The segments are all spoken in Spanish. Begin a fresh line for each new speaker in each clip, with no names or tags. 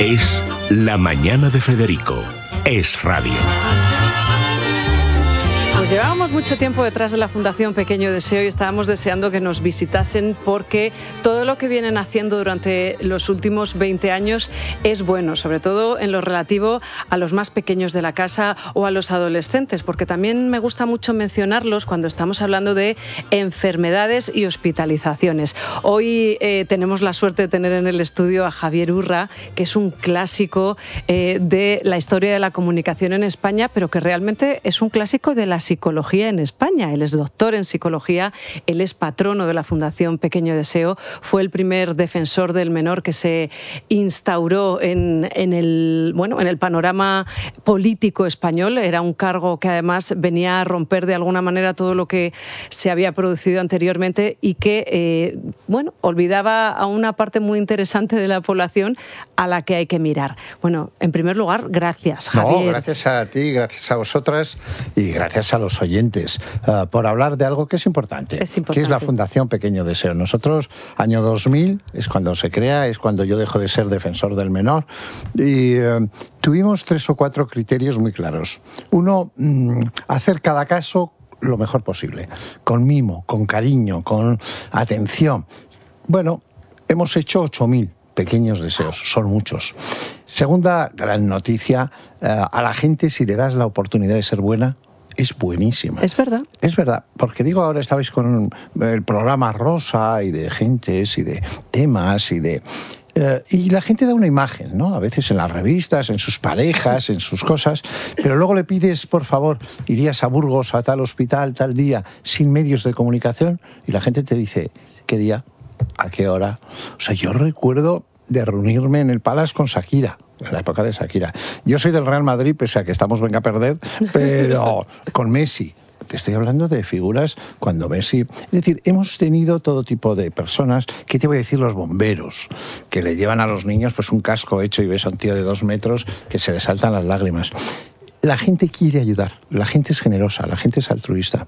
Es La Mañana de Federico. Es radio.
Pues llevábamos mucho tiempo detrás de la Fundación Pequeño Deseo y estábamos deseando que nos visitasen porque todo lo que vienen haciendo durante los últimos 20 años es bueno, sobre todo en lo relativo a los más pequeños de la casa o a los adolescentes, porque también me gusta mucho mencionarlos cuando estamos hablando de enfermedades y hospitalizaciones. Hoy tenemos la suerte de tener en el estudio a Javier Urra, que es un clásico de la historia de la comunicación en España, pero que realmente es un clásico de la psicología en España. Él es doctor en psicología, él es patrono de la Fundación Pequeño Deseo, fue el primer defensor del menor que se instauró en el panorama político español. Era un cargo que además venía a romper de alguna manera todo lo que se había producido anteriormente y que olvidaba a una parte muy interesante de la población a la que hay que mirar. Bueno, en primer lugar, gracias, Javier.
No, gracias a ti, gracias a vosotras y gracias a los oyentes por hablar de algo que es importante, que es la Fundación Pequeño Deseo. Nosotros, año 2000, es cuando se crea, es cuando yo dejo de ser defensor del menor, y tuvimos 3 o 4 criterios muy claros. Uno, hacer cada caso lo mejor posible, con mimo, con cariño, con atención. Bueno, hemos hecho 8.000 pequeños deseos, son muchos. Segunda gran noticia, a la gente, si le das la oportunidad de ser buena, es buenísima.
Es verdad.
Es verdad, porque digo, ahora estabais con el programa Rosa y de gentes y de temas y de... y la gente da una imagen, ¿no? A veces en las revistas, en sus parejas, en sus cosas, pero luego le pides, por favor, irías a Burgos, a tal hospital, tal día, sin medios de comunicación, y la gente te dice, ¿qué día? ¿A qué hora? O sea, yo recuerdo de reunirme en el Palace con Shakira, en la época de Shakira. Yo soy del Real Madrid, pese a que estamos venga a perder, pero con Messi. Te estoy hablando de figuras cuando Messi... Es decir, hemos tenido todo tipo de personas, ¿qué te voy a decir? Los bomberos, que le llevan a los niños pues un casco hecho y ves a un tío de 2 metros que se le saltan las lágrimas. La gente quiere ayudar, la gente es generosa, la gente es altruista.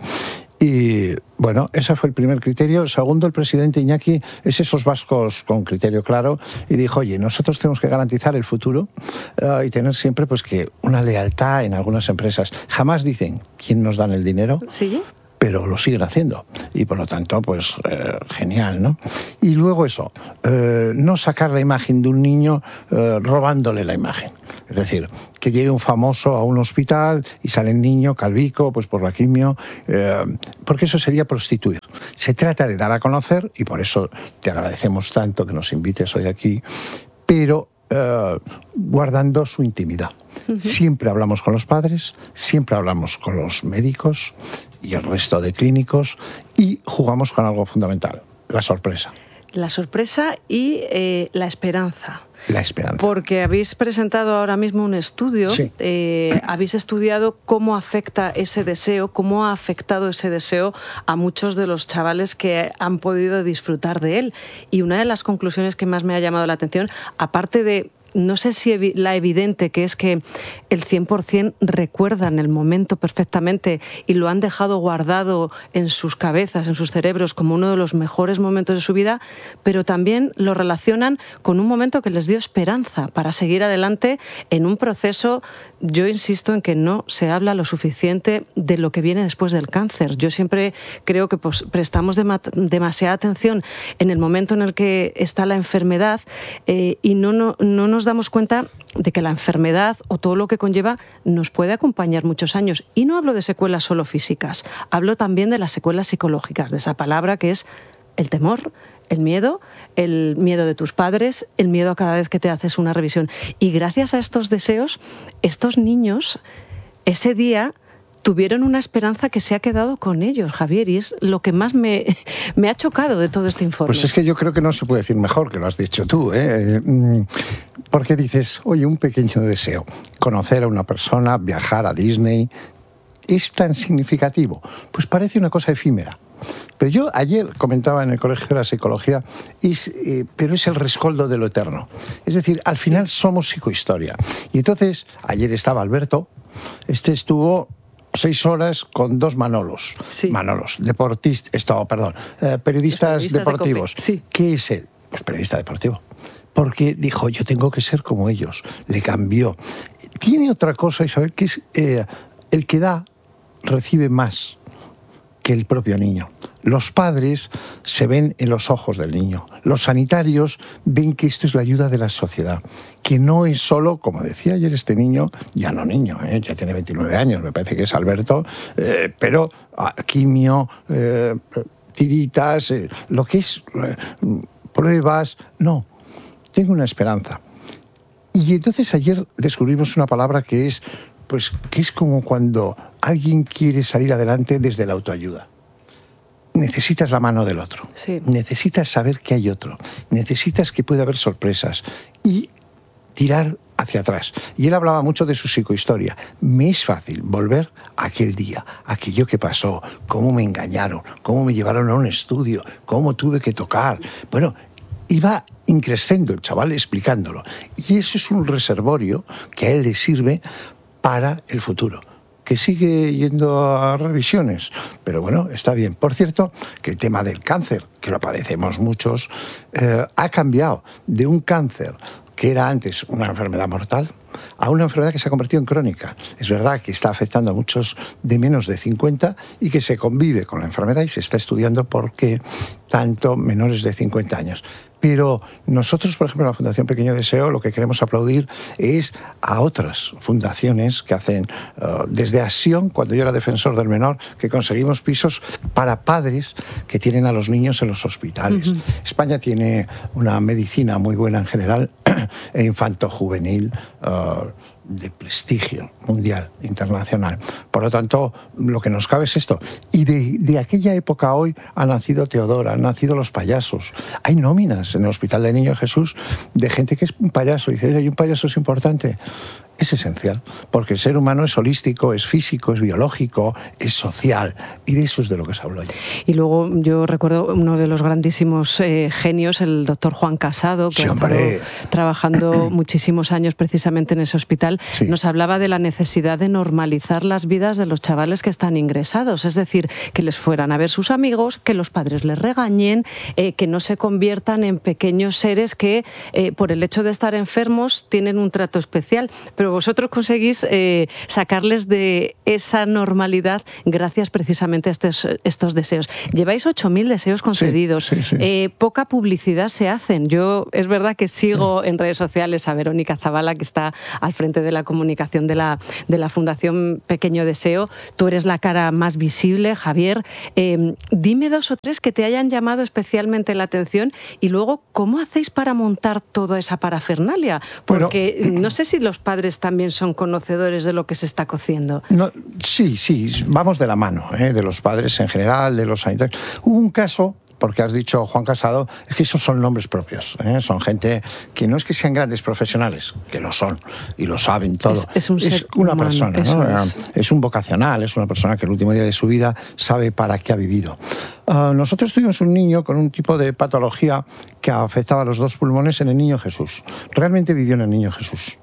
Y bueno, ese fue el primer criterio. Segundo, el presidente Iñaki es esos vascos con criterio claro y dijo, oye, nosotros tenemos que garantizar el futuro y tener siempre pues que una lealtad en algunas empresas. Jamás dicen quién nos dan el dinero.
¿Sí?
Pero lo siguen haciendo y por lo tanto pues genial, ¿no? Y luego eso, no sacar la imagen de un niño robándole la imagen, es decir, que llegue un famoso a un hospital y sale el niño calvico pues por la quimio, porque eso sería prostituir. Se trata de dar a conocer y por eso te agradecemos tanto que nos invites hoy aquí, pero guardando su intimidad. Siempre hablamos con los padres, siempre hablamos con los médicos y el resto de clínicos y jugamos con algo fundamental, la sorpresa.
La sorpresa y la esperanza.
La esperanza.
Porque habéis presentado ahora mismo un estudio,
sí.
Habéis estudiado cómo afecta ese deseo, cómo ha afectado ese deseo a muchos de los chavales que han podido disfrutar de él. Y una de las conclusiones que más me ha llamado la atención, aparte de... No sé si la evidente que es que el 100% recuerdan el momento perfectamente y lo han dejado guardado en sus cabezas, en sus cerebros, como uno de los mejores momentos de su vida, pero también lo relacionan con un momento que les dio esperanza para seguir adelante en un proceso. Yo insisto en que no se habla lo suficiente de lo que viene después del cáncer. Yo siempre creo que prestamos demasiada atención en el momento en el que está la enfermedad y no nos damos cuenta de que la enfermedad o todo lo que conlleva nos puede acompañar muchos años. Y no hablo de secuelas solo físicas, hablo también de las secuelas psicológicas, de esa palabra que es el temor, el miedo de tus padres, el miedo a cada vez que te haces una revisión. Y gracias a estos deseos, estos niños, ese día tuvieron una esperanza que se ha quedado con ellos, Javier, y es lo que más me ha chocado de todo este informe.
Pues es que yo creo que no se puede decir mejor, que lo has dicho tú, porque dices, oye, un pequeño deseo, conocer a una persona, viajar a Disney, ¿es tan significativo? Pues parece una cosa efímera. Pero yo ayer comentaba en el Colegio de la Psicología, pero es el rescoldo de lo eterno. Es decir, al final somos psicohistoria. Y entonces, ayer estaba Alberto, estuvo 6 horas con 2 Manolos.
Sí.
Manolos, periodistas deportivos.
De sí.
¿Qué es él? Pues periodista deportivo. porque dijo, yo tengo que ser como ellos. Le cambió. Tiene otra cosa, Isabel, que es el que da, recibe más que el propio niño. Los padres se ven en los ojos del niño. Los sanitarios ven que esto es la ayuda de la sociedad, que no es solo, como decía ayer este niño, ya no niño, ya tiene 29 años, me parece que es Alberto, pero quimio, tiritas, lo que es pruebas, no, tengo una esperanza. Y entonces ayer descubrimos una palabra que es como cuando alguien quiere salir adelante desde la autoayuda. Necesitas la mano del otro, sí. Necesitas saber que hay otro, necesitas que puede haber sorpresas y tirar hacia atrás. Y él hablaba mucho de su psicohistoria. Me es fácil volver a aquel día, aquello que pasó, cómo me engañaron, cómo me llevaron a un estudio, cómo tuve que tocar. Bueno, iba increciendo el chaval explicándolo. Y eso es un reservorio que a él le sirve para el futuro, que sigue yendo a revisiones, pero bueno, está bien. Por cierto, que el tema del cáncer, que lo padecemos muchos, ha cambiado de un cáncer que era antes una enfermedad mortal a una enfermedad que se ha convertido en crónica. Es verdad que está afectando a muchos de menos de 50 y que se convive con la enfermedad y se está estudiando por qué tanto menores de 50 años. Pero nosotros, por ejemplo, en la Fundación Pequeño Deseo, lo que queremos aplaudir es a otras fundaciones que hacen, desde Acción, cuando yo era defensor del menor, que conseguimos pisos para padres que tienen a los niños en los hospitales. Uh-huh. España tiene una medicina muy buena en general, e infanto-juvenil, de prestigio mundial, internacional. Por lo tanto, lo que nos cabe es esto. Y de aquella época a hoy ha nacido Teodora, han nacido los payasos. Hay nóminas en el Hospital del Niño Jesús de gente que es un payaso. Y dice, ¿y un payaso es importante? Es esencial, porque el ser humano es holístico, es físico, es biológico, es social, y de eso es de lo que se habló ayer.
Y luego yo recuerdo uno de los grandísimos genios, el doctor Juan Casado, que ha estado trabajando muchísimos años precisamente en ese hospital, sí. Nos hablaba de la necesidad de normalizar las vidas de los chavales que están ingresados, es decir, que les fueran a ver sus amigos, que los padres les regañen, que no se conviertan en pequeños seres que por el hecho de estar enfermos tienen un trato especial, pero vosotros conseguís sacarles de esa normalidad gracias precisamente a estos deseos. Lleváis 8.000 deseos concedidos. Sí, sí, sí. Poca publicidad se hacen. Yo es verdad que sigo en redes sociales a Verónica Zavala, que está al frente de la comunicación de la Fundación Pequeño Deseo. Tú eres la cara más visible, Javier. Dime 2 o 3 que te hayan llamado especialmente la atención y luego, ¿cómo hacéis para montar toda esa parafernalia? Porque bueno, no sé si los padres también son conocedores de lo que se está cociendo.
No, sí, vamos de la mano, de los padres en general, de los sanitarios. Hubo un caso, porque has dicho Juan Casado, es que esos son nombres propios, son gente que no es que sean grandes profesionales, que lo son y lo saben todo.
Es
una humano, persona, ¿no? Es un vocacional, es una persona que el último día de su vida sabe para qué ha vivido. Nosotros tuvimos un niño con un tipo de patología que afectaba a los 2 pulmones en el Niño Jesús. Realmente vivió en el Niño Jesús.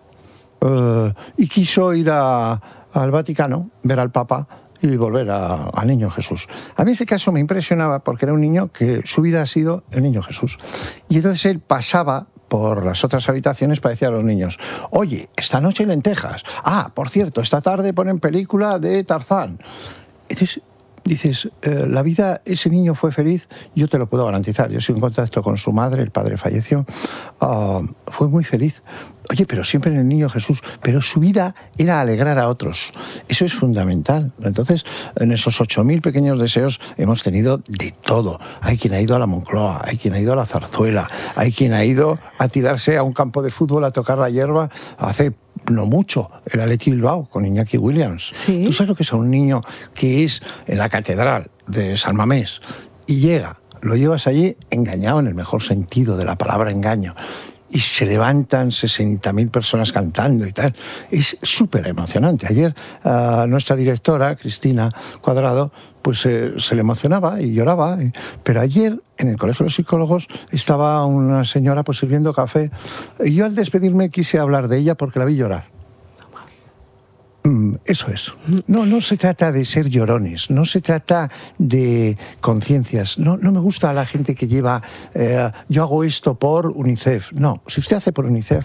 Y quiso ir al Vaticano, ver al Papa y volver al Niño Jesús. A mí ese caso me impresionaba porque era un niño que su vida ha sido el Niño Jesús. Y entonces él pasaba por las otras habitaciones para decir a los niños, oye, esta noche hay lentejas. Ah, por cierto, esta tarde ponen película de Tarzán. Entonces dices, la vida, ese niño fue feliz, yo te lo puedo garantizar. Yo estoy en contacto con su madre, el padre falleció, fue muy feliz. Oye, pero siempre en el Niño Jesús, pero su vida era alegrar a otros. Eso es fundamental. Entonces, en esos 8.000 pequeños deseos hemos tenido de todo. Hay quien ha ido a la Moncloa, hay quien ha ido a la Zarzuela, hay quien ha ido a tirarse a un campo de fútbol a tocar la hierba hace no mucho, el Athletic Bilbao con Iñaki Williams.
¿Sí?
¿Tú sabes lo que es a un niño que es en la catedral de San Mamés y llega, lo llevas allí engañado en el mejor sentido de la palabra engaño? Y se levantan 60.000 personas cantando y tal. Es súper emocionante. Ayer nuestra directora, Cristina Cuadrado, pues se le emocionaba y lloraba. Pero ayer, en el Colegio de los Psicólogos, estaba una señora pues sirviendo café. Y yo al despedirme quise hablar de ella porque la vi llorar. Eso es. No se trata de ser llorones, no se trata de conciencias. No me gusta la gente que lleva, yo hago esto por UNICEF. No, si usted hace por UNICEF,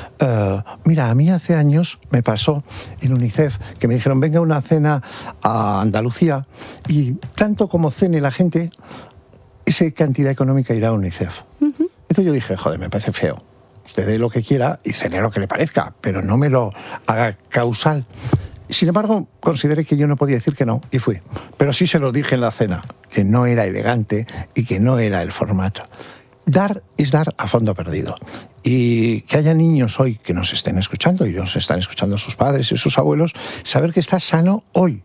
mira, a mí hace años me pasó en UNICEF que me dijeron, venga a una cena a Andalucía y tanto como cene la gente, esa cantidad económica irá a UNICEF. Entonces yo dije, joder, me parece feo. Usted dé lo que quiera y cene lo que le parezca, pero no me lo haga causal. Sin embargo, consideré que yo no podía decir que no y fui. Pero sí se lo dije en la cena, que no era elegante y que no era el formato. Dar es dar a fondo perdido. Y que haya niños hoy que nos estén escuchando, y nos están escuchando sus padres y sus abuelos, saber que está sano hoy.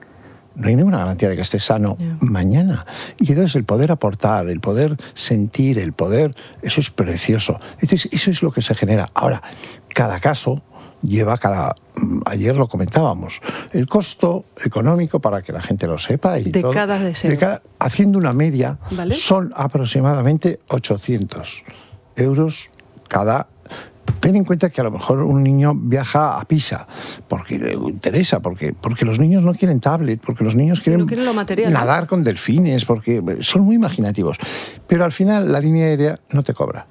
No hay ninguna garantía de que esté sano mañana. Y entonces el poder aportar, el poder sentir, el poder, eso es precioso. Entonces, eso es lo que se genera. Ahora, cada caso lleva ayer lo comentábamos, el costo económico, para que la gente lo sepa. Y
de todo, cada deseo.
Haciendo una media,
¿vale?
Son aproximadamente 800 euros cada. Ten en cuenta que a lo mejor un niño viaja a Pisa porque le interesa, porque los niños no quieren tablet, porque los niños quieren
lo material,
nadar con delfines, porque son muy imaginativos. Pero al final la línea aérea no te cobra.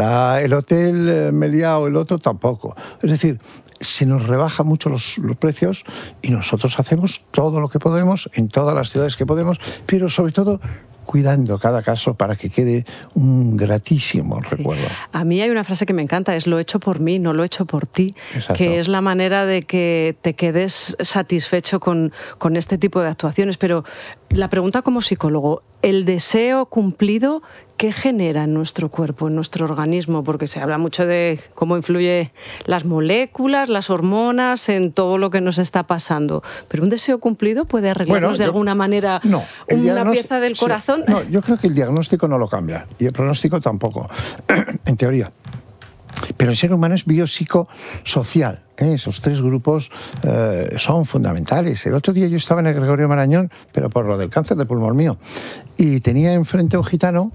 El hotel Meliá o el otro tampoco. Es decir, se nos rebaja mucho los precios y nosotros hacemos todo lo que podemos en todas las ciudades que podemos, pero sobre todo cuidando cada caso para que quede un gratísimo recuerdo.
A mí hay una frase que me encanta, es lo hecho por mí, no lo hecho por ti. Exacto. Que es la manera de que te quedes satisfecho con este tipo de actuaciones. Pero la pregunta como psicólogo, ¿el deseo cumplido qué genera en nuestro cuerpo, en nuestro organismo? Porque se habla mucho de cómo influye las moléculas, las hormonas, en todo lo que nos está pasando. ¿Pero un deseo cumplido puede arreglarnos de alguna manera una pieza del corazón?
No, yo creo que el diagnóstico no lo cambia y el pronóstico tampoco, en teoría. Pero el ser humano es biopsicosocial. Esos tres grupos son fundamentales. El otro día yo estaba en el Gregorio Marañón, pero por lo del cáncer de pulmón mío, y tenía enfrente un gitano,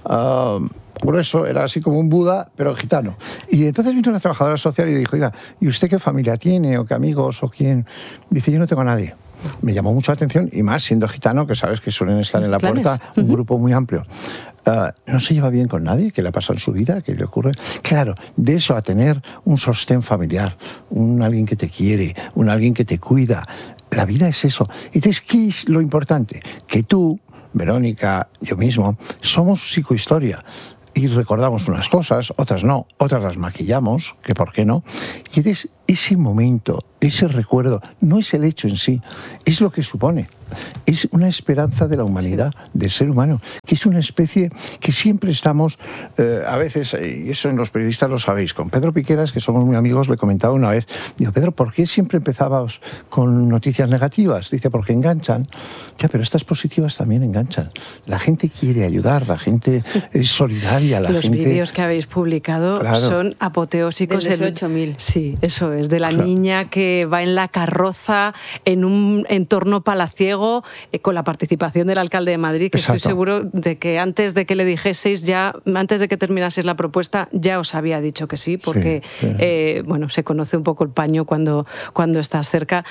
grueso, era así como un Buda, pero gitano. Y entonces vino una trabajadora social y dijo, oiga, ¿y usted qué familia tiene, o qué amigos, o quién? Dice, yo no tengo a nadie. Me llamó mucho la atención, y más siendo gitano, que sabes que suelen estar en la puerta, un grupo muy amplio. ¿No se lleva bien con nadie? ¿Qué le ha pasado en su vida? ¿Qué le ocurre? Claro, de eso a tener un sostén familiar, alguien que te quiere, alguien que te cuida. La vida es eso. Entonces, ¿qué es lo importante? Que tú, Verónica, yo mismo, somos psicohistoria. Y recordamos unas cosas, otras no, otras las maquillamos, que por qué no. Y entonces, ese momento, ese recuerdo, no es el hecho en sí, es lo que supone. Es una esperanza de la humanidad, del ser humano, que es una especie que siempre estamos, a veces, y eso en los periodistas lo sabéis, con Pedro Piqueras, que somos muy amigos, le comentaba una vez, digo, Pedro, ¿por qué siempre empezabas con noticias negativas? Dice, porque enganchan. Ya, pero estas positivas también enganchan. La gente quiere ayudar, la gente es solidaria,
Los vídeos que habéis publicado son apoteósicos.
Del 18.000.
Sí, eso es, de la niña que va en la carroza en un entorno palaciego, con la participación del alcalde de Madrid, que estoy seguro de que antes de que le dijeseis, antes de que terminaseis la propuesta, ya os había dicho que sí, porque se conoce un poco el paño cuando estás cerca.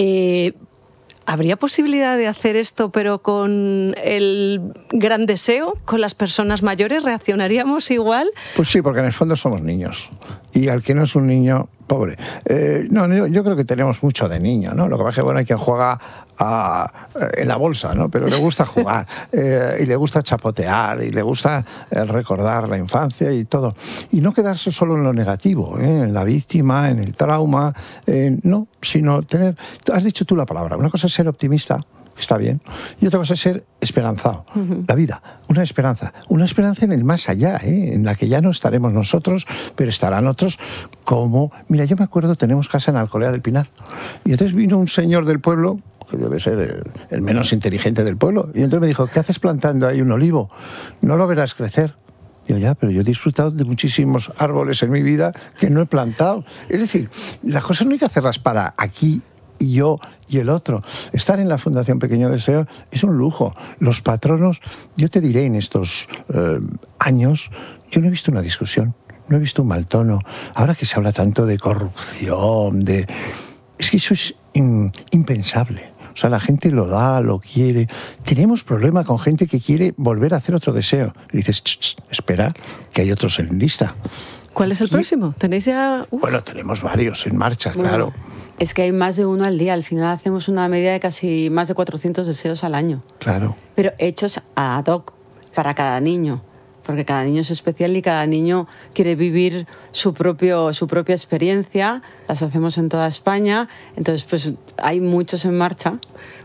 ¿Habría posibilidad de hacer esto, pero con el gran deseo, con las personas mayores? ¿Reaccionaríamos igual?
Pues sí, porque en el fondo somos niños. Y al que no es un niño, pobre. Yo creo que tenemos mucho de niño, ¿no? Lo que pasa es que, bueno, hay quien juega en la bolsa, ¿no? Pero le gusta jugar, y le gusta chapotear, y le gusta recordar la infancia y todo. Y no quedarse solo en lo negativo, en la víctima, en el trauma, no, sino tener... Has dicho tú la palabra, una cosa es ser optimista, que está bien, y otra cosa es ser esperanzado. La vida, una esperanza en el más allá, en la que ya no estaremos nosotros, pero estarán otros, como... Mira, yo me acuerdo, tenemos casa en Alcolea del Pinar, y entonces vino un señor del pueblo, que debe ser el menos inteligente del pueblo, y entonces me dijo, ¿qué haces plantando ahí un olivo? No lo verás crecer. Digo, ya, pero yo he disfrutado de muchísimos árboles en mi vida que no he plantado. Es decir, las cosas no hay que hacerlas para aquí y yo y el otro. Estar en la Fundación Pequeño Deseo es un lujo. Los patronos, yo te diré, en estos años, yo no he visto una discusión, no he visto un mal tono. Ahora que se habla tanto de corrupción, Es que eso es impensable. O sea, la gente lo da, lo quiere. Tenemos problema con gente que quiere volver a hacer otro deseo. Y dices, espera, que hay otros en lista.
¿Cuál es el próximo? ¿Tenéis ya...?
Bueno, tenemos varios en marcha, claro.
Es que hay más de uno al día. Al final hacemos una media de casi más de 400 deseos al año.
Claro.
Pero hechos ad hoc para cada niño. Porque cada niño es especial y cada niño quiere vivir su propia experiencia. Las hacemos en toda España. Entonces, pues hay muchos en marcha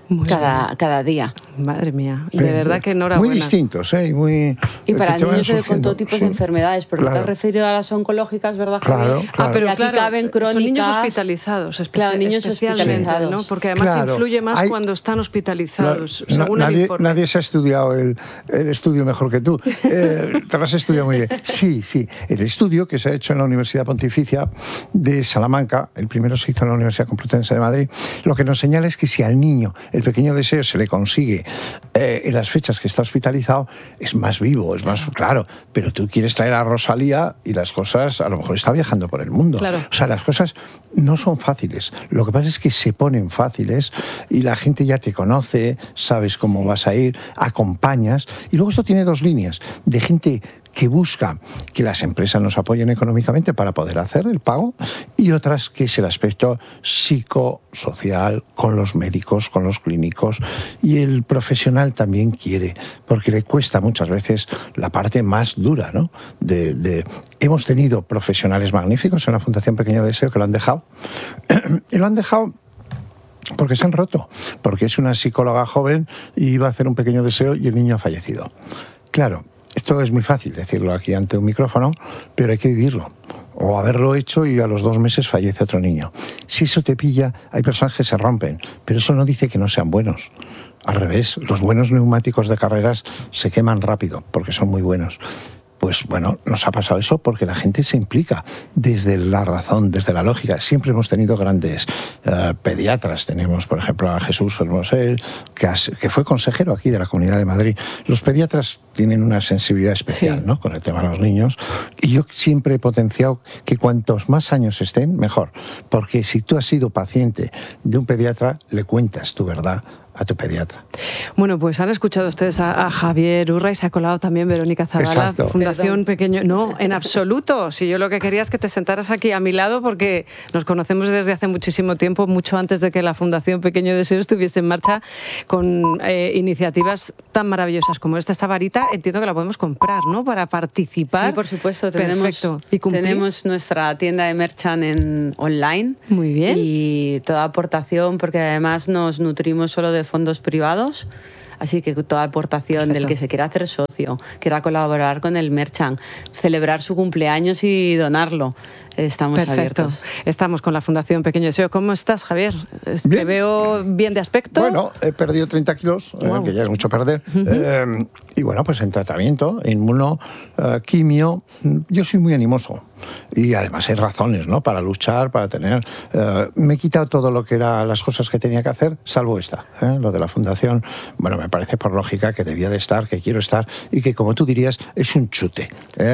cada día.
Madre mía, de verdad que enhorabuena.
Muy distintos, ¿eh?
Y para niños con todo tipo de enfermedades, porque te has referido a las oncológicas, ¿verdad, Javier?
Claro.
Pero
y aquí caben crónicas.
Son niños hospitalizados,
claro, niños hospitalizados,
¿no? Porque además influye más cuando están hospitalizados, según el informe.
Nadie se ha estudiado el estudio mejor que tú. Te lo has estudiado muy bien. Sí. El estudio que se ha hecho en la Universidad Pontificia de Salamanca, el primero se hizo en la Universidad Complutense de Madrid, lo que nos señala es que si al niño el pequeño deseo se le consigue en las fechas que está hospitalizado, es más vivo, es más claro. Pero tú quieres traer a Rosalía y las cosas, a lo mejor está viajando por el mundo.
Claro.
O sea, las cosas no son fáciles. Lo que pasa es que se ponen fáciles y la gente ya te conoce, sabes cómo vas a ir, acompañas. Y luego esto tiene dos líneas, de gente que busca que las empresas nos apoyen económicamente para poder hacer el pago, y otras que es el aspecto psicosocial, con los médicos, con los clínicos, y el profesional también quiere, porque le cuesta muchas veces la parte más dura, ¿no? Hemos tenido profesionales magníficos en la Fundación Pequeño Deseo que lo han dejado, y lo han dejado porque se han roto, porque es una psicóloga joven y iba a hacer un pequeño deseo y el niño ha fallecido. Claro, esto es muy fácil decirlo aquí ante un micrófono, pero hay que vivirlo. O haberlo hecho y a los 2 meses fallece otro niño. Si eso te pilla, hay personas que se rompen, pero eso no dice que no sean buenos. Al revés, los buenos neumáticos de carreras se queman rápido porque son muy buenos. Pues bueno, nos ha pasado eso porque la gente se implica desde la razón, desde la lógica. Siempre hemos tenido grandes pediatras. Tenemos, por ejemplo, a Jesús Fermosel, que fue consejero aquí de la Comunidad de Madrid. Los pediatras tienen una sensibilidad especial, ¿no?, con el tema de los niños. Y yo siempre he potenciado que cuantos más años estén, mejor. Porque si tú has sido paciente de un pediatra, le cuentas tu verdad a tu pediatra.
Bueno, pues han escuchado ustedes a Javier Urra y se ha colado también Verónica Zavala,
Exacto.
Fundación Pequeño... No, en absoluto. Si yo lo que quería es que te sentaras aquí a mi lado porque nos conocemos desde hace muchísimo tiempo, mucho antes de que la Fundación Pequeño Deseo estuviese en marcha con iniciativas tan maravillosas como esta varita. Entiendo que la podemos comprar, ¿no?, para participar.
Sí, por supuesto.
Perfecto.
Tenemos nuestra tienda de merchan online.
Muy bien.
Y toda aportación, porque además nos nutrimos solo de fondos privados, así que toda aportación del que se quiera hacer socio, quiera colaborar con el merchant, celebrar su cumpleaños y donarlo, estamos abiertos.
Estamos con la Fundación Pequeño Deseo. ¿Cómo estás, Javier? Te veo bien de aspecto.
Bueno, he perdido 30 kilos, que ya es mucho perder. Y bueno, pues en tratamiento, inmuno, quimio. Yo soy muy animoso. Y además hay razones, ¿no?, para luchar, para tener... me he quitado todo lo que eran las cosas que tenía que hacer, salvo esta, lo de la Fundación. Bueno, me parece por lógica que debía de estar, que quiero estar, y que, como tú dirías, es un chute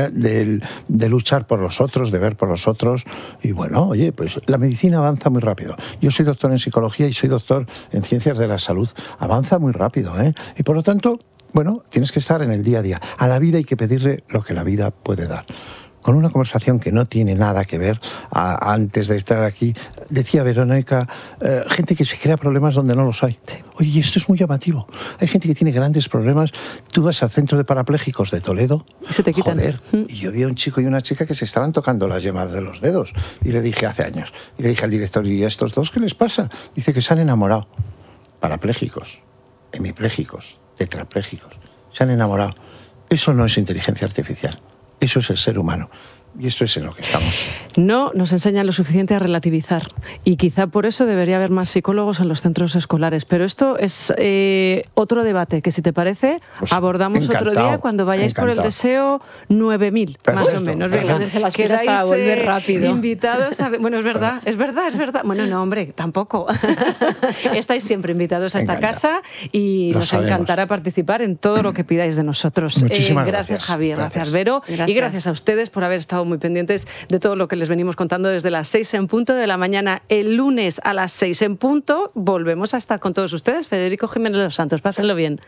de luchar por los otros, de ver por los otros. Y bueno, oye, pues la medicina avanza muy rápido. Yo soy doctor en psicología y soy doctor en ciencias de la salud. Avanza muy rápido, y por lo tanto, bueno, tienes que estar en el día a día. A la vida hay que pedirle lo que la vida puede dar. Con una conversación que no tiene nada que ver, antes de estar aquí, decía Verónica, gente que se crea problemas donde no los hay. Sí. Oye, y esto es muy llamativo. Hay gente que tiene grandes problemas. Tú vas al centro de parapléjicos de Toledo,
y se te quitan.
Joder, y yo vi a un chico y una chica que se estaban tocando las yemas de los dedos. Y le dije hace años, y le dije al director, ¿y a estos dos qué les pasa? Dice que se han enamorado. Parapléjicos, hemipléjicos, tetrapléjicos. Se han enamorado. Eso no es inteligencia artificial. Eso es el ser humano. Y esto es en lo que estamos.
No nos enseñan lo suficiente a relativizar. Y quizá por eso debería haber más psicólogos en los centros escolares. Pero esto es otro debate que, si te parece, pues abordamos otro día cuando vayáis por el deseo 9000, más o menos.
Desde las pilas para volver rápido.
Invitados a... Bueno, es verdad. Bueno, no, hombre, tampoco. Estáis siempre invitados a esta casa y nos encantará participar en todo lo que pidáis de nosotros.
Muchísimas
gracias, Javier. Gracias, Vero. Gracias. Y gracias a ustedes por haber estado muy pendientes de todo lo que les venimos contando desde las 6 en punto de la mañana. El lunes a las 6 en punto volvemos a estar con todos ustedes. Federico Jiménez Los Santos, pásenlo bien.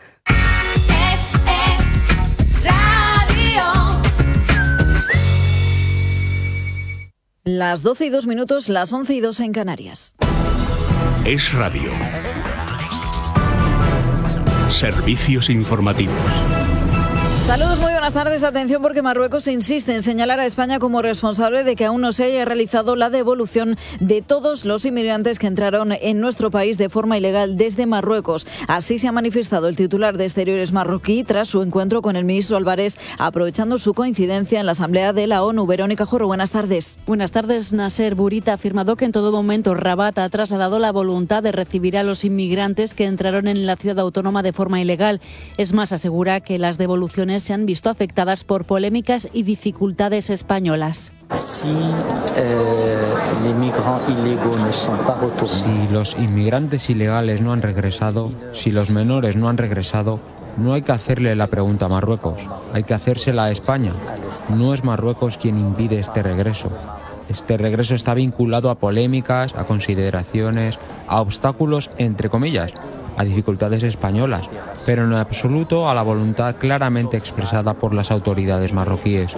Las 12:02, las 11:02 en Canarias.
Es Radio. Servicios informativos.
Saludos, muy buenas tardes. Atención porque Marruecos insiste en señalar a España como responsable de que aún no se haya realizado la devolución de todos los inmigrantes que entraron en nuestro país de forma ilegal desde Marruecos. Así se ha manifestado el titular de Exteriores marroquí tras su encuentro con el ministro Álvarez, aprovechando su coincidencia en la Asamblea de la ONU. Verónica Jorro, buenas tardes.
Buenas tardes. Nasser Bourita ha afirmado que en todo momento Rabat ha trasladado la voluntad de recibir a los inmigrantes que entraron en la ciudad autónoma de forma ilegal. Es más, asegura que las devoluciones se han visto afectadas por polémicas y dificultades españolas.
Si los inmigrantes ilegales no han regresado, si los menores no han regresado, no hay que hacerle la pregunta a Marruecos, hay que hacérsela a España. No es Marruecos quien impide este regreso. Este regreso está vinculado a polémicas, a consideraciones, a obstáculos, entre comillas, a dificultades españolas, pero en absoluto a la voluntad claramente expresada por las autoridades marroquíes.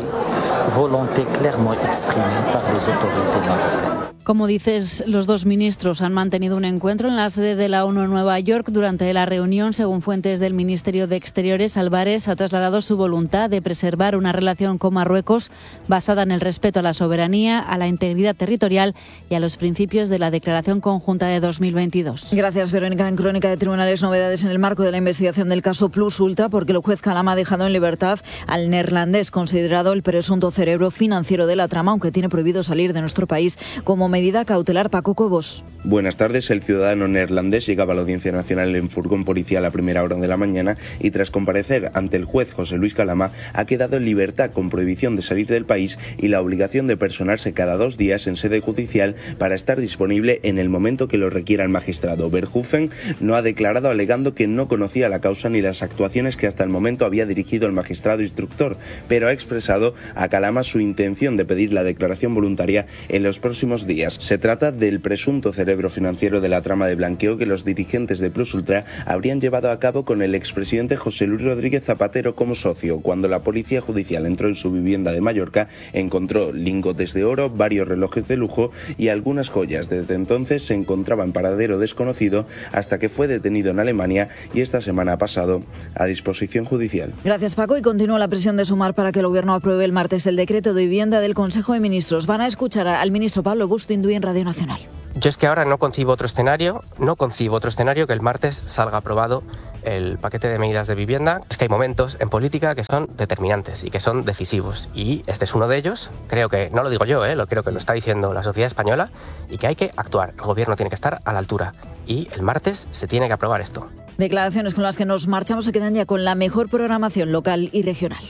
Como dices, los dos ministros han mantenido un encuentro en la sede de la ONU en Nueva York. Durante la reunión, según fuentes del Ministerio de Exteriores, Álvarez ha trasladado su voluntad de preservar una relación con Marruecos basada en el respeto a la soberanía, a la integridad territorial y a los principios de la Declaración Conjunta de 2022.
Gracias, Verónica. En Crónica de Tribunales, novedades en el marco de la investigación del caso Plus Ultra, porque el juez Calama ha dejado en libertad al neerlandés, considerado el presunto cerebro financiero de la trama, aunque tiene prohibido salir de nuestro país como medida cautelar. Paco Cobos.
Buenas tardes. El ciudadano neerlandés llegaba a la Audiencia Nacional en furgón policial a primera hora de la mañana y tras comparecer ante el juez José Luis Calama ha quedado en libertad con prohibición de salir del país y la obligación de personarse cada 2 días en sede judicial para estar disponible en el momento que lo requiera el magistrado. Verhoeven no ha declarado, alegando que no conocía la causa ni las actuaciones que hasta el momento había dirigido el magistrado instructor, pero ha expresado a Calama su intención de pedir la declaración voluntaria en los próximos días. Se trata del presunto cerebro financiero de la trama de blanqueo que los dirigentes de Plus Ultra habrían llevado a cabo con el expresidente José Luis Rodríguez Zapatero como socio. Cuando la policía judicial entró en su vivienda de Mallorca, encontró lingotes de oro, varios relojes de lujo y algunas joyas. Desde entonces se encontraba en paradero desconocido hasta que fue detenido en Alemania y esta semana ha pasado a disposición judicial.
Gracias, Paco. Y continúa la presión de Sumar para que el Gobierno apruebe el martes el decreto de vivienda del Consejo de Ministros. Van a escuchar al ministro Pablo Bustinduy en Radio Nacional.
Yo es que ahora no concibo otro escenario que el martes salga aprobado el paquete de medidas de vivienda. Es que hay momentos en política que son determinantes y que son decisivos y este es uno de ellos. Creo que, no lo digo yo, creo que lo está diciendo la sociedad española y que hay que actuar. El Gobierno tiene que estar a la altura y el martes se tiene que aprobar esto.
Declaraciones con las que nos marchamos se quedan ya con la mejor programación local y regional.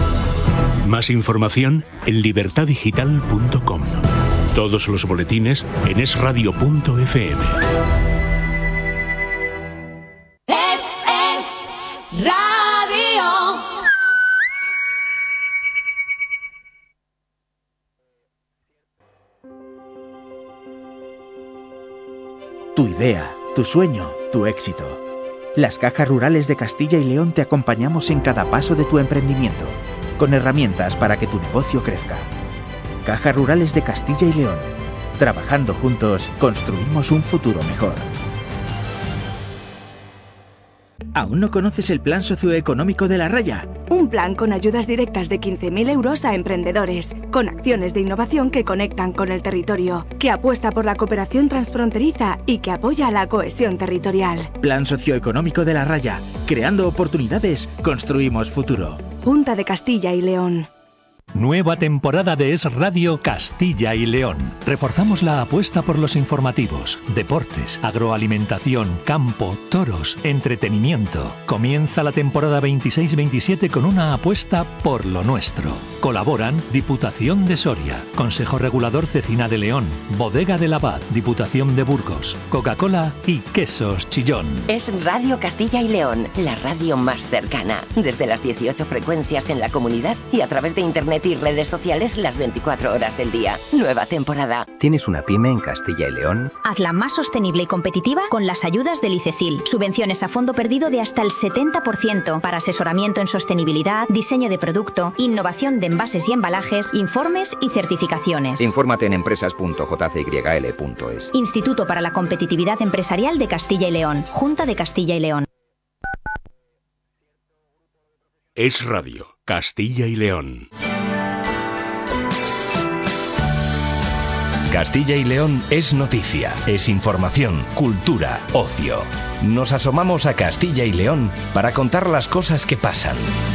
Más información en libertadigital.com. Todos los boletines en esradio.fm.
Es Radio.
Tu idea, tu sueño, tu éxito. Las Cajas Rurales de Castilla y León te acompañamos en cada paso de tu emprendimiento, con herramientas para que tu negocio crezca. Cajas Rurales de Castilla y León. Trabajando juntos, construimos un futuro mejor. ¿Aún no conoces el Plan Socioeconómico de La Raya?
Un plan con ayudas directas de 15.000 euros a emprendedores, con acciones de innovación que conectan con el territorio, que apuesta por la cooperación transfronteriza y que apoya la cohesión territorial.
Plan Socioeconómico de La Raya. Creando oportunidades, construimos futuro.
Junta de Castilla y León.
Nueva temporada de Es Radio Castilla y León. Reforzamos la apuesta por los informativos, deportes, agroalimentación, campo, toros, entretenimiento. Comienza la temporada 26-27 con una apuesta por lo nuestro. Colaboran Diputación de Soria, Consejo Regulador Cecina de León, Bodega del Abad, Diputación de Burgos, Coca-Cola y Quesos Chillón.
Es Radio Castilla y León, la radio más cercana. Desde las 18 frecuencias en la comunidad y a través de internet internet y redes sociales las 24 horas del día. Nueva temporada.
¿Tienes una pyme en Castilla y León?
Hazla más sostenible y competitiva con las ayudas del ICECIL. Subvenciones a fondo perdido de hasta el 70% para asesoramiento en sostenibilidad, diseño de producto, innovación de envases y embalajes, informes y certificaciones.
Infórmate en empresas.jcyl.es.
Instituto para la Competitividad Empresarial de Castilla y León. Junta de Castilla y León.
Es Radio, Castilla y León. Castilla y León es noticia, es información, cultura, ocio. Nos asomamos a Castilla y León para contar las cosas que pasan.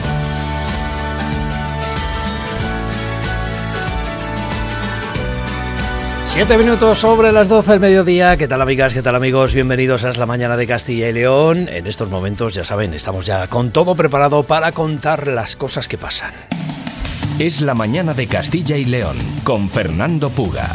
Siete minutos sobre las 12 del mediodía. ¿Qué tal, amigas? ¿Qué tal, amigos? Bienvenidos a Es la Mañana de Castilla y León. En estos momentos, ya saben, estamos ya con todo preparado para contar las cosas que pasan.
Es la Mañana de Castilla y León, con Fernando Puga.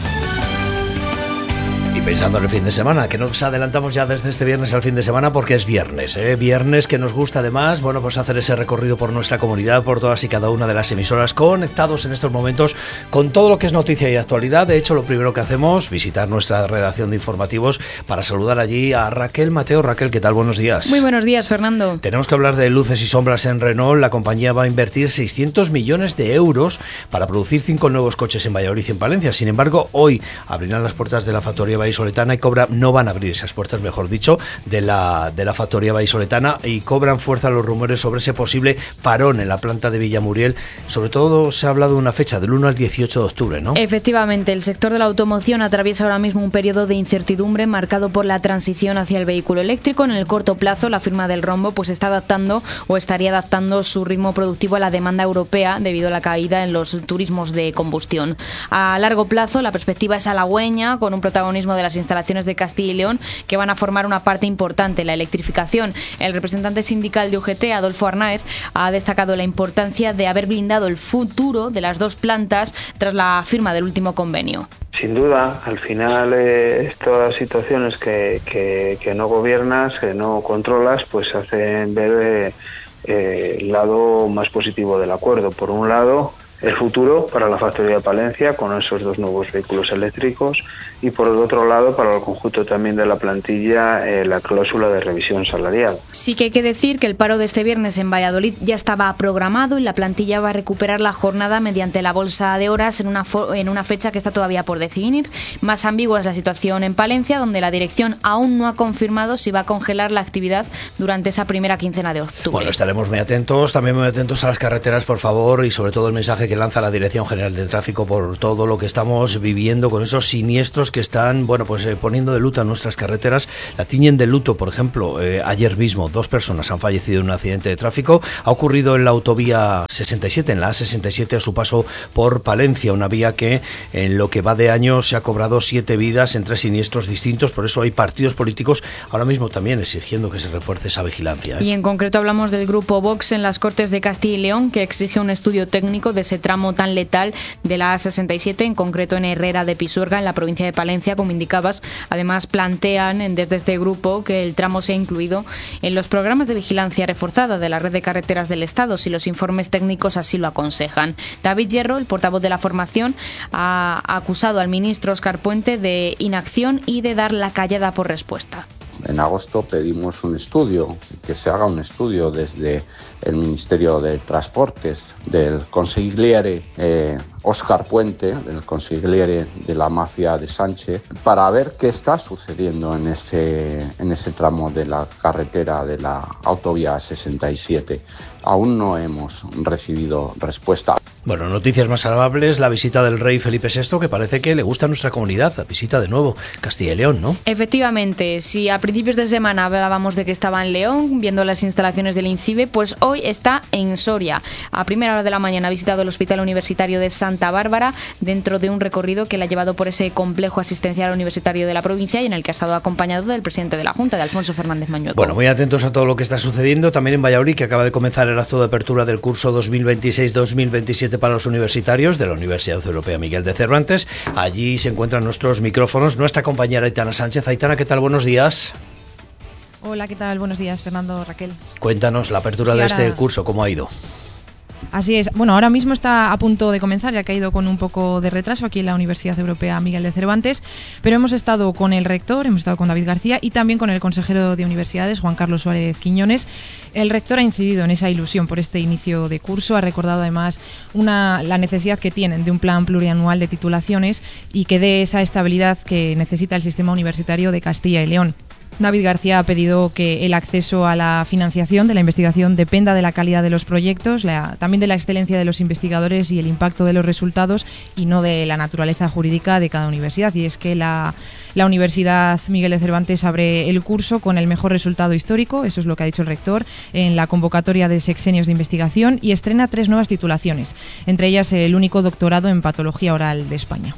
Y pensando en el fin de semana, que nos adelantamos ya desde este viernes al fin de semana porque es viernes, viernes que nos gusta además, bueno, pues hacer ese recorrido por nuestra comunidad, por todas y cada una de las emisoras, conectados en estos momentos con todo lo que es noticia y actualidad. De hecho, lo primero que hacemos, visitar nuestra redacción de informativos para saludar allí a Raquel Mateo. Raquel, ¿qué tal? Buenos días.
Muy buenos días, Fernando.
Tenemos que hablar de luces y sombras en Renault. La compañía va a invertir 600 millones de euros para producir 5 nuevos coches en Valladolid y en Palencia. Sin embargo, hoy abrirán las puertas de la factoría vallisoletana y no van a abrir esas puertas, mejor dicho, de la factoría vallisoletana, y cobran fuerza los rumores sobre ese posible parón en la planta de Villamuriel. Sobre todo se ha hablado de una fecha, del 1 al 18 de octubre, ¿no?
Efectivamente, el sector de la automoción atraviesa ahora mismo un periodo de incertidumbre marcado por la transición hacia el vehículo eléctrico. En el corto plazo, la firma del Rombo pues está adaptando o estaría adaptando su ritmo productivo a la demanda europea debido a la caída en los turismos de combustión. A largo plazo, la perspectiva es halagüeña, con un protagonismo de las instalaciones de Castilla y León que van a formar una parte importante, la electrificación. El representante sindical de UGT, Adolfo Arnáez, ha destacado la importancia de haber blindado el futuro de las dos plantas tras la firma del último convenio.
Sin duda, al final estas situaciones que no gobiernas, que no controlas, pues hacen ver el lado más positivo del acuerdo. Por un lado, el futuro para la factoría de Palencia con esos 2 nuevos vehículos eléctricos, y por el otro lado, para el conjunto también de la plantilla, la cláusula de revisión salarial.
Sí que hay que decir que el paro de este viernes en Valladolid ya estaba programado y la plantilla va a recuperar la jornada mediante la bolsa de horas en una fecha que está todavía por definir. Más ambigua es la situación en Palencia, donde la dirección aún no ha confirmado si va a congelar la actividad durante esa primera quincena de octubre.
Bueno, estaremos muy atentos, también muy atentos a las carreteras, por favor, y sobre todo el mensaje que lanza la Dirección General de Tráfico por todo lo que estamos viviendo con esos siniestros que están, bueno, pues poniendo de luto a nuestras carreteras. La tiñen de luto, por ejemplo, ayer mismo 2 personas han fallecido en un accidente de tráfico. Ha ocurrido en la autovía 67, en la A67, a su paso por Palencia, una vía que en lo que va de año se ha cobrado 7 vidas en 3 siniestros distintos. Por eso hay partidos políticos ahora mismo también exigiendo que se refuerce esa vigilancia.
Y en concreto hablamos del grupo Vox en las Cortes de Castilla y León, que exige un estudio técnico de ese tramo tan letal de la A67, en concreto en Herrera de Pisuerga, en la provincia de Palencia, como indicabas. Además, plantean desde este grupo que el tramo sea incluido en los programas de vigilancia reforzada de la red de carreteras del Estado, si los informes técnicos así lo aconsejan. David Hierro, el portavoz de la formación, ha acusado al ministro Óscar Puente de inacción y de dar la callada por respuesta.
En agosto pedimos un estudio, que se haga un estudio desde el Ministerio de Transportes, del consigliere Óscar Puente, del consigliere de la mafia de Sánchez, para ver qué está sucediendo en ese tramo de la carretera de la autovía 67. Aún no hemos recibido respuesta.
Bueno, noticias más amables, la visita del rey Felipe VI, que parece que le gusta a nuestra comunidad, la visita de nuevo Castilla y León, ¿no?
Efectivamente, si a principios de semana hablábamos de que estaba en León, viendo las instalaciones del INCIBE, pues hoy está en Soria. A primera hora de la mañana ha visitado el Hospital Universitario de Santa Bárbara, dentro de un recorrido que le ha llevado por ese complejo asistencial universitario de la provincia y en el que ha estado acompañado del presidente de la Junta, de Alfonso Fernández Mañueco.
Bueno, muy atentos a todo lo que está sucediendo, también en Valladolid, que acaba de comenzar el acto de apertura del curso 2026-2027 para los universitarios de la Universidad Europea Miguel de Cervantes. Allí se encuentran nuestros micrófonos, nuestra compañera Aitana Sánchez. Aitana, ¿qué tal? Buenos días.
Hola, ¿qué tal? Buenos días, Fernando, Raquel.
Cuéntanos la apertura de este curso, ¿cómo ha ido?
Así es. Bueno, ahora mismo está a punto de comenzar, ya que ha ido con un poco de retraso aquí en la Universidad Europea Miguel de Cervantes, pero hemos estado con el rector, hemos estado con David García y también con el consejero de Universidades, Juan Carlos Suárez Quiñones. El rector ha incidido en esa ilusión por este inicio de curso, ha recordado además la necesidad que tienen de un plan plurianual de titulaciones y que dé esa estabilidad que necesita el sistema universitario de Castilla y León. David García ha pedido que el acceso a la financiación de la investigación dependa de la calidad de los proyectos, también de la excelencia de los investigadores y el impacto de los resultados y no de la naturaleza jurídica de cada universidad. Y es que la Universidad Miguel de Cervantes abre el curso con el mejor resultado histórico, eso es lo que ha dicho el rector, en la convocatoria de sexenios de investigación y estrena 3 nuevas titulaciones, entre ellas el único doctorado en patología oral de España.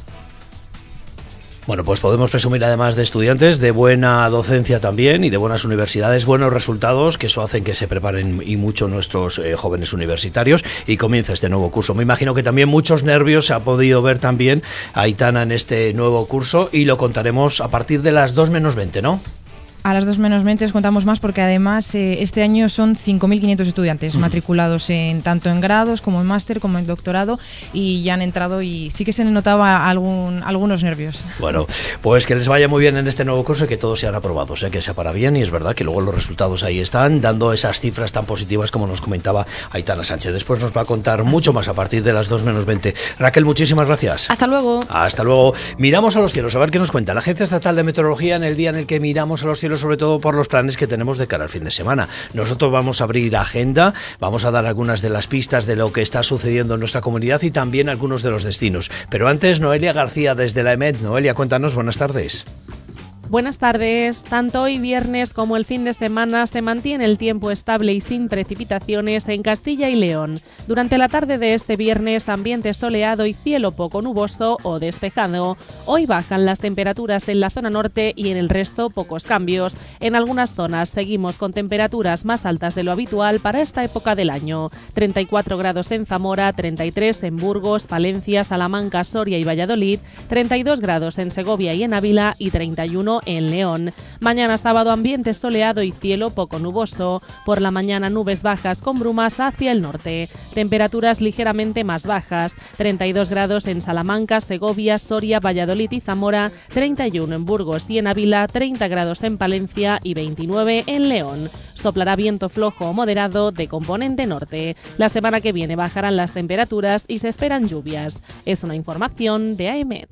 Bueno, pues podemos presumir además de estudiantes, de buena docencia también y de buenas universidades, buenos resultados, que eso hacen que se preparen y mucho nuestros jóvenes universitarios y comienza este nuevo curso. Me imagino que también muchos nervios se ha podido ver también a Aitana en este nuevo curso y lo contaremos a partir de las 2 menos 20, ¿no?
A las 2 menos 20 os contamos más porque además este año son 5.500 estudiantes matriculados tanto en grados como en máster como en doctorado y ya han entrado y sí que se notaba algunos nervios.
Bueno, pues que les vaya muy bien en este nuevo curso y que todos sean aprobados, que sea para bien y es verdad que luego los resultados ahí están dando esas cifras tan positivas como nos comentaba Aitana Sánchez. Después nos va a contar mucho más a partir de las 2 menos 20. Raquel, muchísimas gracias.
Hasta luego.
Hasta luego. Miramos a los cielos, a ver qué nos cuenta la Agencia Estatal de Meteorología en el día en el que miramos a los cielos, sobre todo por los planes que tenemos de cara al fin de semana. Nosotros vamos a abrir agenda, vamos a dar algunas de las pistas de lo que está sucediendo en nuestra comunidad y también algunos de los destinos. Pero antes, Noelia García desde la EMET. Noelia, cuéntanos, buenas tardes.
Buenas tardes. Tanto hoy viernes como el fin de semana se mantiene el tiempo estable y sin precipitaciones en Castilla y León. Durante la tarde de este viernes, ambiente soleado y cielo poco nuboso o despejado. Hoy bajan las temperaturas en la zona norte y en el resto pocos cambios. En algunas zonas seguimos con temperaturas más altas de lo habitual para esta época del año. 34 grados en Zamora, 33 en Burgos, Palencia, Salamanca, Soria y Valladolid, 32 grados en Segovia y en Ávila y 31 en León. Mañana sábado ambiente soleado y cielo poco nuboso. Por la mañana nubes bajas con brumas hacia el norte. Temperaturas ligeramente más bajas. 32 grados en Salamanca, Segovia, Soria, Valladolid y Zamora. 31 en Burgos y en Ávila. 30 grados en Palencia y 29 en León. Soplará viento flojo o moderado de componente norte. La semana que viene bajarán las temperaturas y se esperan lluvias. Es una información de AEMET.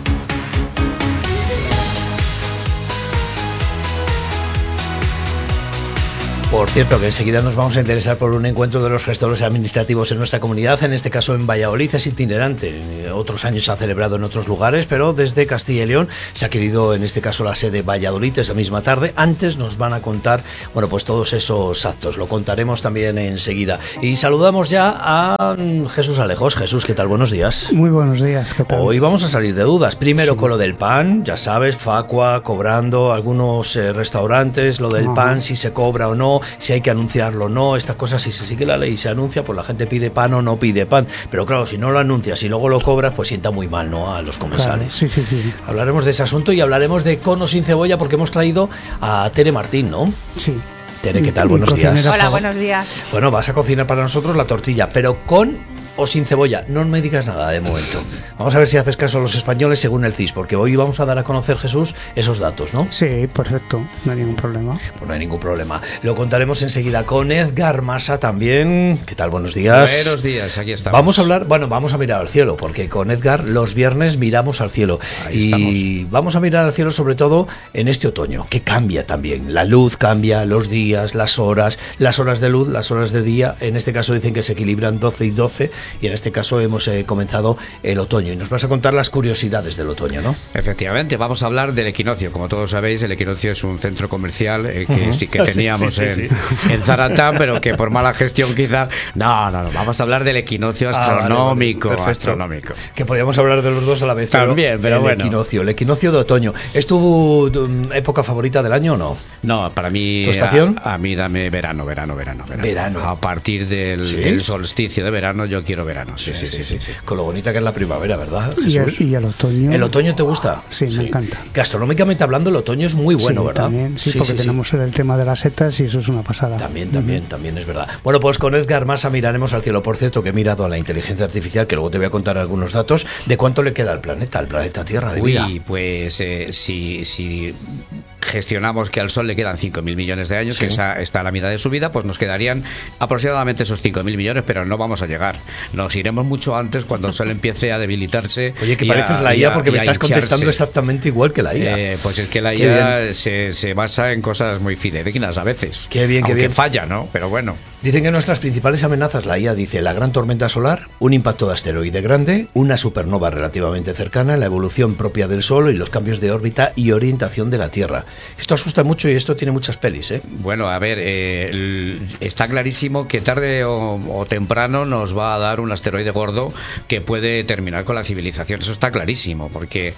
Por cierto, que enseguida nos vamos a interesar por un encuentro de los gestores administrativos en nuestra comunidad, en este caso en Valladolid. Es itinerante. Otros años se ha celebrado en otros lugares, pero desde Castilla y León se ha querido, en este caso, la sede Valladolid esa misma tarde. Antes nos van a contar, bueno, pues todos esos actos. Lo contaremos también enseguida. Y saludamos ya a Jesús Alejos. Jesús, ¿qué tal? Buenos días.
Muy buenos días, ¿qué tal?
Hoy vamos a salir de dudas. Primero con lo del pan, ya sabes, Facua cobrando, algunos restaurantes, lo del pan, si se cobra o no, si hay que anunciarlo o no, estas cosas, si se sigue la ley y se anuncia, pues la gente pide pan o no pide pan. Pero claro, si no lo anuncias y luego lo cobras, pues sienta muy mal, ¿no?, a los comensales.
Claro, sí.
Hablaremos de ese asunto y hablaremos de cono sin cebolla porque hemos traído a Tere Martín, ¿no?
Sí.
Tere, ¿qué tal? Buenos días.
Hola, buenos días.
Bueno, vas a cocinar para nosotros la tortilla, pero con o sin cebolla. No me digas nada de momento. Vamos a ver si haces caso a los españoles según el CIS, porque hoy vamos a dar a conocer, Jesús, esos datos, ¿no?
Sí, perfecto. No hay ningún problema.
Pues no hay ningún problema. Lo contaremos enseguida con Edgar Masa también. ¿Qué tal? Buenos días.
Buenos días, aquí estamos.
Vamos a mirar al cielo, porque con Edgar los viernes miramos al cielo.
Ahí estamos.
Vamos a mirar al cielo sobre todo en este otoño, que cambia también. La luz cambia, los días, las horas de luz, las horas de día. En este caso dicen que se equilibran 12 y 12. Y en este caso hemos comenzado el otoño y nos vas a contar las curiosidades del otoño, ¿no?
Efectivamente, vamos a hablar del Equinoccio. Como todos sabéis, el Equinoccio es un centro comercial que sí que teníamos en Zaratán, pero que por mala gestión quizá... No, vamos a hablar del equinoccio astronómico.
Vale,
astronómico.
Que podríamos hablar de los dos a la vez.
También, pero bueno.
El equinoccio de otoño. ¿Es tu época favorita del año o no?
No, para mí...
¿Tu estación?
A mí dame verano.
Verano.
A partir del solsticio de verano yo quiero quiero verano. Sí.
Con lo bonita que es la primavera, ¿verdad, Jesús?
Y el otoño.
¿El otoño te gusta?
Sí, me encanta.
Gastronómicamente hablando, el otoño es muy bueno, ¿verdad?
También, porque tenemos el tema de las setas y eso es una pasada.
También es verdad. Bueno, pues con Edgar Masa miraremos al cielo. Por cierto, que he mirado a la inteligencia artificial, que luego te voy a contar algunos datos, de cuánto le queda al planeta Tierra de vida.
Pues si gestionamos que al Sol le quedan 5.000 millones de años, que está a la mitad de su vida, pues nos quedarían aproximadamente esos 5.000 millones, pero no vamos a llegar. Nos iremos mucho antes cuando el Sol empiece a debilitarse.
Oye, que pareces la IA porque me estás contestando exactamente igual que la IA.
Pues es que la IA se basa en cosas muy fidedignas a veces.
Qué bien.
Falla, ¿no? Pero bueno.
Dicen que nuestras principales amenazas, la IA dice, la gran tormenta solar, un impacto de asteroide grande, una supernova relativamente cercana, la evolución propia del Sol y los cambios de órbita y orientación de la Tierra. Esto asusta mucho y esto tiene muchas pelis, ¿eh?
Bueno, a ver, está clarísimo que tarde o temprano nos va a dar un asteroide gordo que puede terminar con la civilización. Eso está clarísimo, porque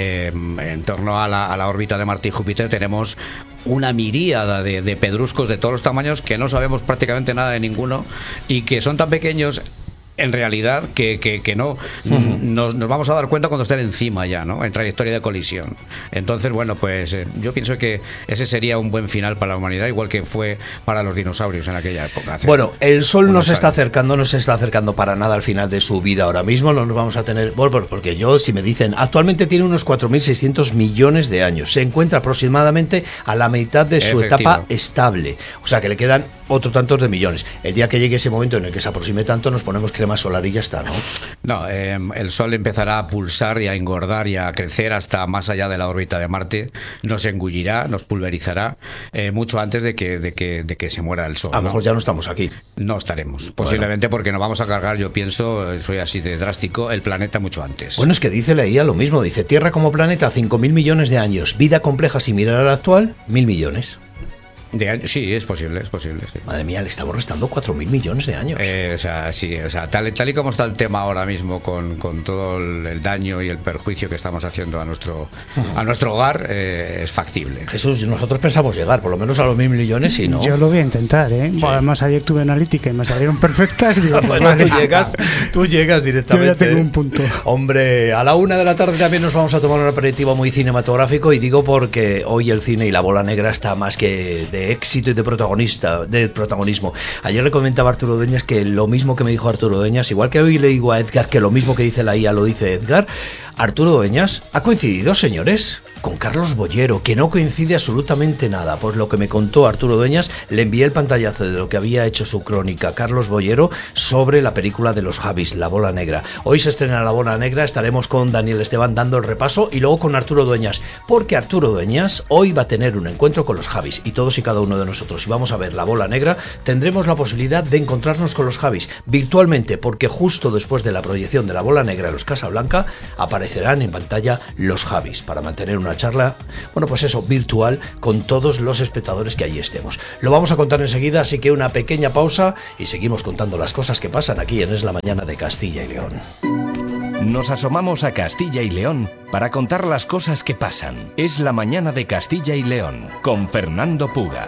en torno a la órbita de Marte y Júpiter tenemos una miríada de pedruscos de todos los tamaños que no sabemos prácticamente nada de ninguno y que son tan pequeños en realidad que no nos vamos a dar cuenta cuando estén encima ya, ¿no? En trayectoria de colisión. Entonces, bueno, pues yo pienso que ese sería un buen final para la humanidad, igual que fue para los dinosaurios en aquella época.
Bueno, el Sol no se está acercando para nada al final de su vida ahora mismo. No nos vamos a tener, bueno, porque si me dicen, actualmente tiene unos 4.600 millones de años, se encuentra aproximadamente a la mitad de su etapa estable, o sea que le quedan otro tantos de millones. El día que llegue ese momento en el que se aproxime tanto, nos ponemos crema solar y ya está, ¿no?
No, el Sol empezará a pulsar y a engordar y a crecer hasta más allá de la órbita de Marte. Nos engullirá, nos pulverizará mucho antes de que se muera el Sol.
A lo mejor ya no estamos aquí.
No estaremos, posiblemente porque nos vamos a cargar, yo pienso, soy así de drástico, el planeta mucho antes.
Bueno, es que dice la IA lo mismo, dice Tierra como planeta, 5.000 millones de años, vida compleja similar a la actual, 1.000 millones.
De años, sí, es posible, sí.
Madre mía, le estamos restando 4.000 millones de años.
Tal y como está el tema ahora mismo con todo el daño y el perjuicio que estamos haciendo a nuestro hogar, es factible.
Jesús, nosotros pensamos llegar por lo menos a los 1.000 millones y no.
Yo lo voy a intentar, ¿eh? Sí. Además, ayer tuve analítica y me salieron perfectas. Digo,
bueno, tú llegas directamente.
Yo ya tengo un punto.
Hombre, a la 1 de la tarde también nos vamos a tomar un aperitivo muy cinematográfico, y digo porque hoy el cine y la bola negra está más que de éxito y de protagonismo. Ayer le comentaba a Arturo Dueñas que lo mismo que me dijo Arturo Dueñas, igual que hoy le digo a Edgar que lo mismo que dice la IA lo dice Edgar. Arturo Dueñas ha coincidido, señores, con Carlos Bollero, que no coincide absolutamente nada. Pues lo que me contó Arturo Dueñas, le envié el pantallazo de lo que había hecho su crónica Carlos Bollero sobre la película de los Javis, La Bola Negra. Hoy se estrena La Bola Negra, estaremos con Daniel Esteban dando el repaso y luego con Arturo Dueñas, porque Arturo Dueñas hoy va a tener un encuentro con los Javis, y todos y cada uno de nosotros, si vamos a ver La Bola Negra, tendremos la posibilidad de encontrarnos con los Javis virtualmente, porque justo después de la proyección de La Bola Negra en los Casablanca aparecerán en pantalla los Javis para mantener una charla, bueno, pues eso, virtual con todos los espectadores que allí estemos. Lo vamos a contar enseguida, así que una pequeña pausa y seguimos contando las cosas que pasan aquí en Es la Mañana de Castilla y León.
Nos asomamos a Castilla y León para contar las cosas que pasan. Es la Mañana de Castilla y León con Fernando Puga.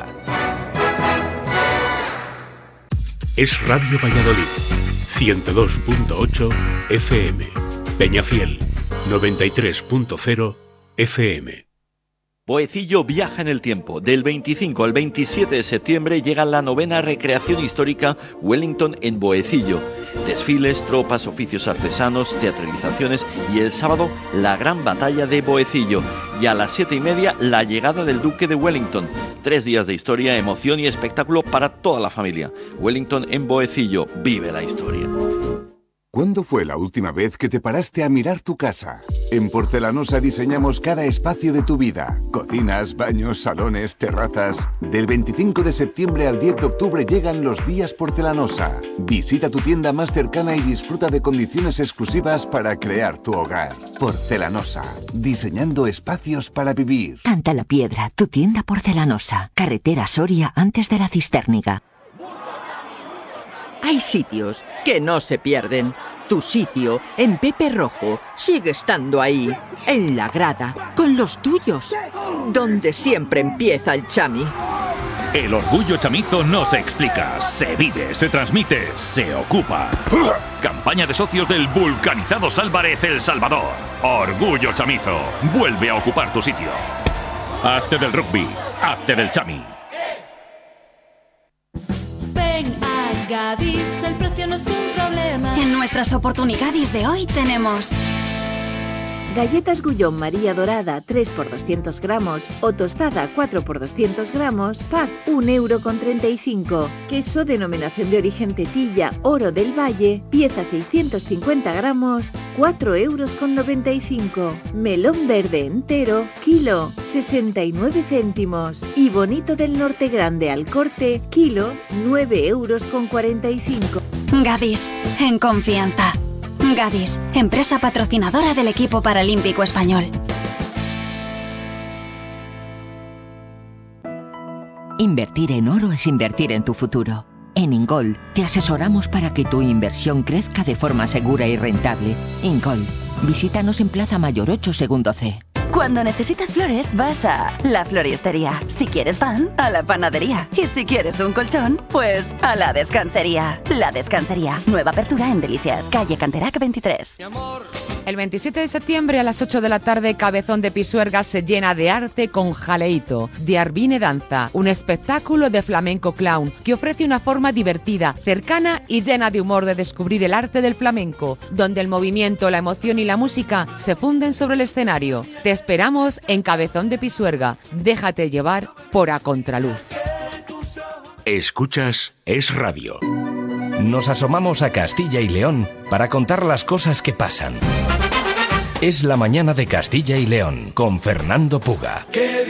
Es Radio Valladolid, 102.8 FM, Peñafiel, 93.0 FM.
Boecillo viaja en el tiempo. Del 25 al 27 de septiembre llega la 9ª recreación histórica Wellington en Boecillo. Desfiles, tropas, oficios artesanos, teatralizaciones y el sábado la gran batalla de Boecillo. Y a las 7:30 la llegada del Duque de Wellington. 3 días de historia, emoción y espectáculo para toda la familia. Wellington en Boecillo, vive la historia.
¿Cuándo fue la última vez que te paraste a mirar tu casa? En Porcelanosa diseñamos cada espacio de tu vida. Cocinas, baños, salones, terrazas. Del 25 de septiembre al 10 de octubre llegan los días Porcelanosa. Visita tu tienda más cercana y disfruta de condiciones exclusivas para crear tu hogar. Porcelanosa, diseñando espacios para vivir.
Canta la Piedra, tu tienda Porcelanosa. Carretera Soria antes de la Cisterniga.
Hay sitios que no se pierden. Tu sitio, en Pepe Rojo, sigue estando ahí, en la grada, con los tuyos, donde siempre empieza el chami.
El orgullo chamizo no se explica, se vive, se transmite, se ocupa. Campaña
campaña de socios del Vulcanizados Álvarez El Salvador. Orgullo chamizo. Vuelve a ocupar tu sitio. Hazte del rugby. Hazte del chami.
Ven a Gadis, el precio no es un problema.
En nuestras oportunidades de hoy tenemos
galletas Gullón María Dorada 3 por 200 gramos o tostada 4 por 200 gramos, pack 1,35 €. Queso denominación de origen Tetilla Oro del Valle, pieza 650 gramos, 4,95 €. Melón verde entero, kilo, 69 céntimos. Y bonito del Norte Grande al corte, kilo, 9,45 €.
Gadis, en confianza. Gadis, empresa patrocinadora del equipo paralímpico español.
Invertir en oro es invertir en tu futuro. En Ingol te asesoramos para que tu inversión crezca de forma segura y rentable. Ingol, visítanos en Plaza Mayor 8, segundo C.
Cuando necesitas flores, vas a la floristería. Si quieres pan, a la panadería. Y si quieres un colchón, pues a la descansería. La Descansería. Nueva apertura en Delicias, calle Canterac 23.
El 27 de septiembre a las 8 de la tarde, Cabezón de Pisuerga se llena de arte con Jaleito, de Arvine Danza, un espectáculo de flamenco clown que ofrece una forma divertida, cercana y llena de humor de descubrir el arte del flamenco, donde el movimiento, la emoción y la música se funden sobre el escenario. Te esperamos en Cabezón de Pisuerga. Déjate llevar por A Contraluz.
Escuchas Es Radio.
Nos asomamos a Castilla y León para contar las cosas que pasan. Es la mañana de Castilla y León con Fernando Puga.